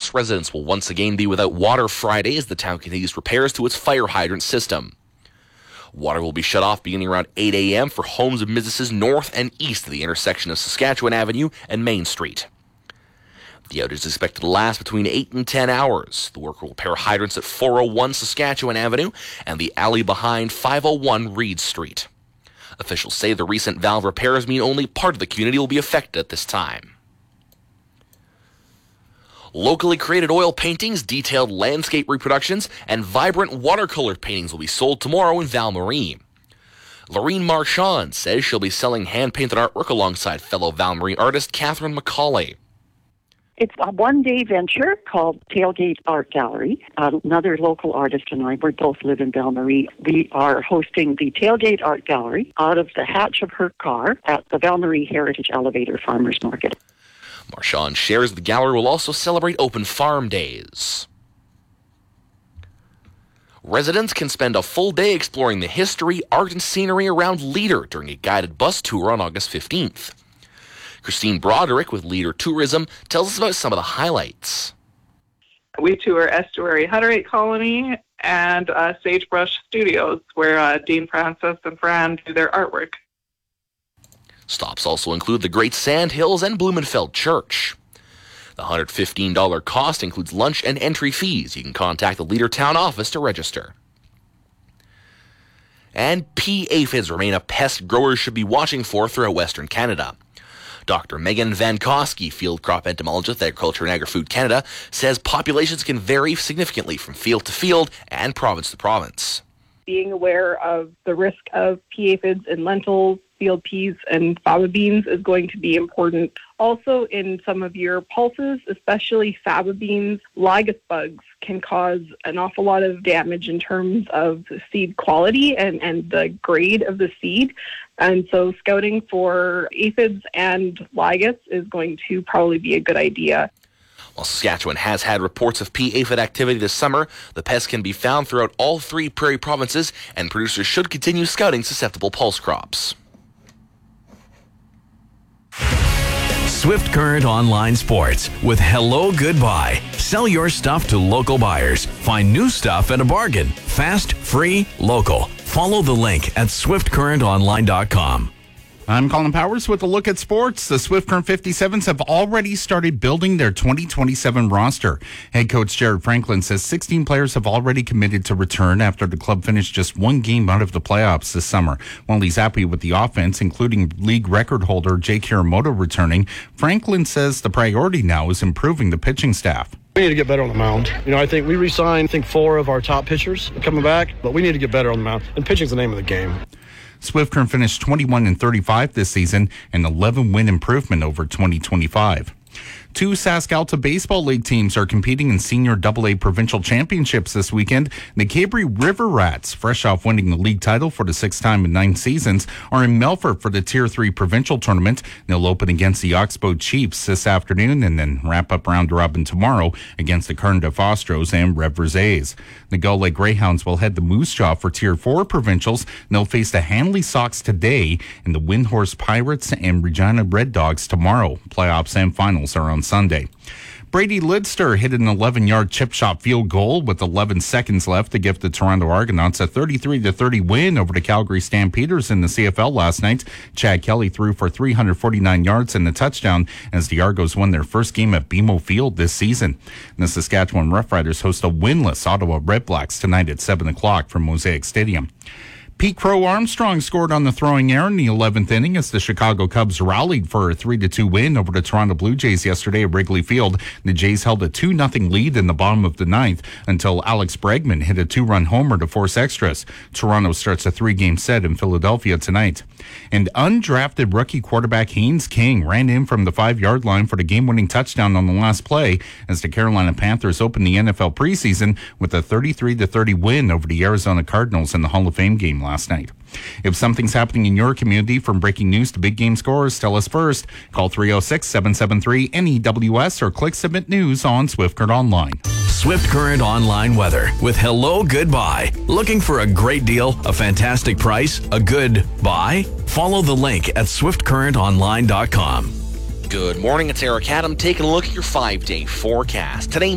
Most residents will once again be without water Friday as the town continues repairs to its fire hydrant system. Water will be shut off beginning around 8 a.m. for homes and businesses north and east of the intersection of Saskatchewan Avenue and Main Street. The outage is expected to last between 8 and 10 hours. The worker will repair hydrants at 401 Saskatchewan Avenue and the alley behind 501 Reed Street. Officials say the recent valve repairs mean only part of the community will be affected at this time. Locally created oil paintings, detailed landscape reproductions, and vibrant watercolor paintings will be sold tomorrow in Val-Marie. Lorene Marchand says she'll be selling hand-painted artwork alongside fellow Val-Marie artist Catherine McCauley. It's a one-day venture called Tailgate Art Gallery. Another local artist and I, we both live in Val-Marie. We are hosting the Tailgate Art Gallery out of the hatch of her car at the Val-Marie Heritage Elevator Farmers Market. Marchand shares the gallery will also celebrate open farm days. Residents can spend a full day exploring the history, art, and scenery around Leader during a guided bus tour on August 15th. Christine Broderick with Leader Tourism tells us about some of the highlights. We tour Estuary Hutterite Colony and Sagebrush Studios, where Dean Francis and Fran do their artwork. Stops also include the Great Sand Hills and Blumenfeld Church. The $115 cost includes lunch and entry fees. You can contact the Leader Town office to register. And pea aphids remain a pest growers should be watching for throughout Western Canada. Dr. Megan Van Koski, field crop entomologist at Agriculture and Agri-Food Canada, says populations can vary significantly from field to field and province to province. Being aware of the risk of pea aphids in lentils, field peas, and faba beans is going to be important. Also, in some of your pulses, especially faba beans, lygus bugs can cause an awful lot of damage in terms of seed quality and the grade of the seed. And so scouting for aphids and lygus is going to probably be a good idea. While Saskatchewan has had reports of pea aphid activity this summer, the pest can be found throughout all three prairie provinces, and producers should continue scouting susceptible pulse crops. Swift Current Online Sports with Hello Goodbye. Sell your stuff to local buyers. Find new stuff at a bargain. Fast, free, local. Follow the link at swiftcurrentonline.com. I'm Colin Powers with a look at sports. The Swift Current 57s have already started building their 2027 roster. Head coach Jared Franklin says 16 players have already committed to return after the club finished just one game out of the playoffs this summer. While he's happy with the offense, including league record holder Jake Hiramoto returning, Franklin says the priority now is improving the pitching staff. We need to get better on the mound. I think we re-signed, 4 of our top pitchers coming back, but we need to get better on the mound. And pitching's the name of the game. Swift Current finished 21-35 this season, an 11-win improvement over 2025. 2 SaskAlta Baseball League teams are competing in Senior AA Provincial Championships this weekend. The Cabri River Rats, fresh off winning the league title for the 6th time in 9 seasons, are in Melfort for the Tier 3 Provincial Tournament. They'll open against the Oxbow Chiefs this afternoon and then wrap up round robin tomorrow against the Carndale Fostros and Rev Versailles. The Gull Lake Greyhounds will head to Moose Jaw for Tier 4 Provincials. They'll face the Hanley Sox today and the Windhorse Pirates and Regina Red Dogs tomorrow. Playoffs and finals are on Sunday. Brady Lidster hit an 11-yard chip shot field goal with 11 seconds left to give the Toronto Argonauts a 33-30 win over the Calgary Stampeders in the CFL last night. Chad Kelly threw for 349 yards and a touchdown as the Argos won their first game at BMO Field this season. And the Saskatchewan Roughriders host a winless Ottawa Redblacks tonight at 7 o'clock from Mosaic Stadium. Pete Crow Armstrong scored on the throwing air in the 11th inning as the Chicago Cubs rallied for a 3-2 win over the Toronto Blue Jays yesterday at Wrigley Field. The Jays held a 2-0 lead in the bottom of the 9th until Alex Bregman hit a 2-run homer to force extras. Toronto starts a 3-game set in Philadelphia tonight. And undrafted rookie quarterback Haynes King ran in from the 5-yard line for the game-winning touchdown on the last play as the Carolina Panthers opened the NFL preseason with a 33-30 win over the Arizona Cardinals in the Hall of Fame game last night. If something's happening in your community, from breaking news to big game scores, tell us first. Call 306-773-NEWS or click Submit News on Swift Current Online. Swift Current Online weather with Hello Goodbye. Looking for a great deal, a fantastic price, a good buy? Follow the link at swiftcurrentonline.com. Good morning, it's Eric Adam taking a look at your 5-day forecast. Today,